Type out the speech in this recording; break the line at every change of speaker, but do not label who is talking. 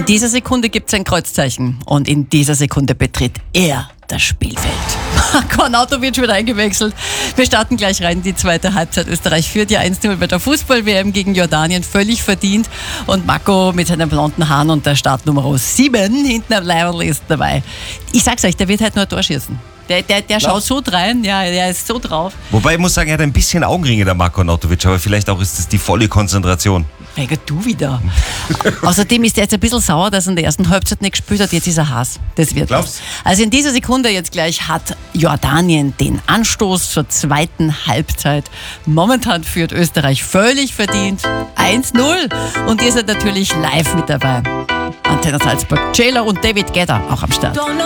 dieser Sekunde gibt es ein Kreuzzeichen und in dieser Sekunde betritt er das Spielfeld. Marko Arnautovic wird eingewechselt. Wir starten gleich rein in die zweite Halbzeit. Österreich führt ja 1-0 bei der Fußball-WM gegen Jordanien, völlig verdient. Und Marco mit seinen blonden Haaren und der Startnummer 7 hinten am Leibl ist dabei. Ich sag's euch, der wird halt nur ein Tor schießen. Der schaut so rein, ja, der ist so drauf.
Wobei ich muss sagen, er hat ein bisschen Augenringe, der Marko Arnautovic, aber vielleicht auch ist es die volle Konzentration.
Mega, du wieder. Außerdem ist er jetzt ein bisschen sauer, dass er in der ersten Halbzeit nicht gespielt hat. Jetzt ist er Hass. Das wird was. Also in dieser Sekunde jetzt gleich hat Jordanien den Anstoß zur zweiten Halbzeit. Momentan führt Österreich völlig verdient 1-0. Und ihr seid natürlich live mit dabei. Antenne Salzburg, Jailer und David Guetta auch am Start.